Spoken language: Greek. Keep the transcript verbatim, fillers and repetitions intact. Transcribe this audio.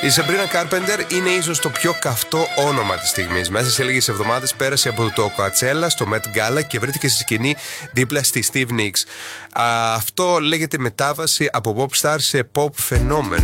Η Σαμπρίνα Κάρπεντερ είναι ίσως το πιο καυτό όνομα της στιγμής. Μέσα σε λίγες εβδομάδες πέρασε από το Coachella στο Met Gala και βρέθηκε στη σκηνή δίπλα στη Steve Nicks. Α, αυτό λέγεται μετάβαση από pop star σε pop φαινόμενο.